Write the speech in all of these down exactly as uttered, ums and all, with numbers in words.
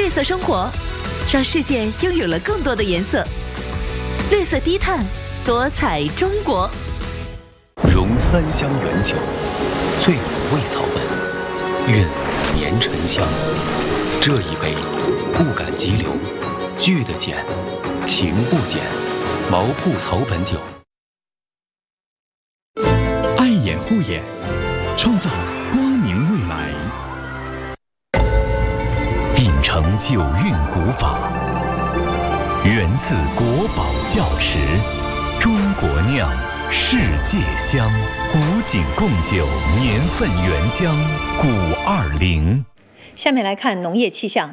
色生活，让世界拥有了更多的颜色。绿色低碳，多彩中国。 融三香原酒，醉五味草本，韵年沉香。这一杯，不敢急流，聚得减，情不减。毛铺草本酒。 爱眼护眼，创造光明未来。秉承九韵古法，源自国宝窖池，中国酿，世界香。古井贡酒年份原浆古二零。 下面来看农业气象。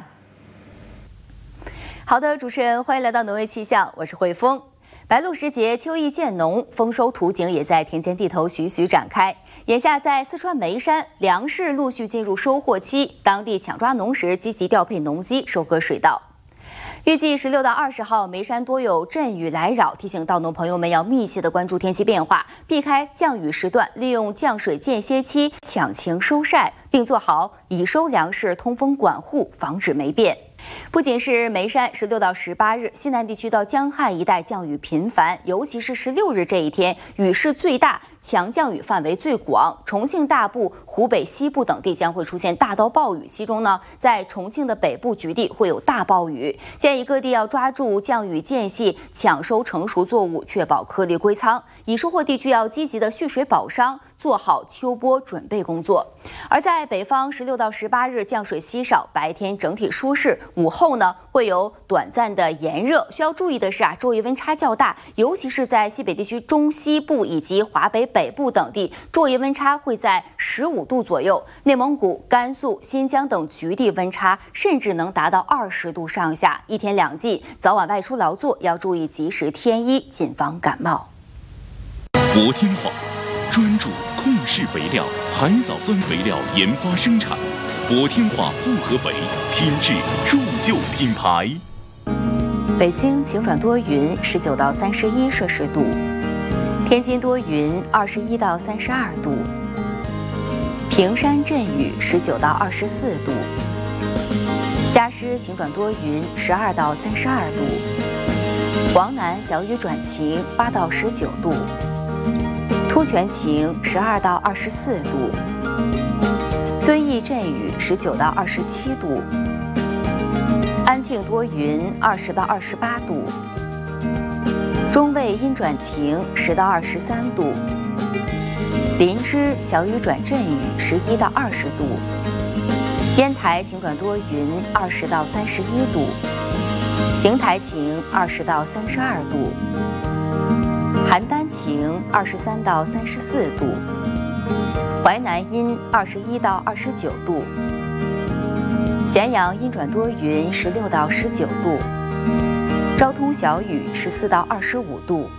好的，主持人，欢迎来到农业气象，我是慧峰。白露时节，秋意渐浓，丰收图景也在田间地头徐徐展开。眼下在四川眉山，粮食陆续进入收获期，当地抢抓农时积极调配农机收割水稻。预计十六到二十号，眉山多有阵雨来扰，提醒稻农朋友们要密切的关注天气变化，避开降雨时段，利用降水间歇期抢晴收晒，并做好已收粮食通风管护，防止霉变。不仅是眉山，十六到十八日，西南地区到江汉一带降雨频繁，尤其是十六日这一天，雨势最大，强降雨范围最广。重庆大部、湖北西部等地将会出现大到暴雨，其中呢，在重庆的北部局地会有大暴雨。建议各地要抓住降雨间隙，抢收成熟作物，确保颗粒归仓。已收获地区要积极的蓄水保墒，做好秋播准备工作。而在北方，十六到十八日降水稀少，白天整体舒适。午后呢会有短暂的炎热，需要注意的是啊，昼夜温差较大，尤其是在西北地区中西部以及华北北部等地，昼夜温差会在十五度左右。内蒙古、甘肃、新疆等局地温差甚至能达到二十度上下。一天两季，早晚外出劳作要注意及时添衣，谨防感冒。 博天化专注控制肥料、海藻酸肥料研发生产。博天化复合肥，品质铸就品牌。 北京晴转多云，十九到三十一摄氏度；天津多云，二十一到三十二度；平山阵雨，十九到二十四度；嘉施晴转多云，十二到三十二度；黄南小雨转晴，八到十九度；突泉晴，十二到二十四度。遵义阵雨，十九到二十七度；安庆多云，二十到二十八度；中卫阴转晴，十到二十三度；林芝小雨转阵雨，十一到二十度；烟台晴转多云，二十到三十一度；邢台晴，二十到三十二度；邯郸晴，二十三到三十四度；淮南阴，二十一到二十九度；咸阳阴转多云，十六到十九度；昭通小雨，十四到二十五度。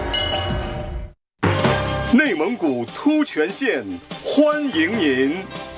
内蒙古突泉县欢迎您。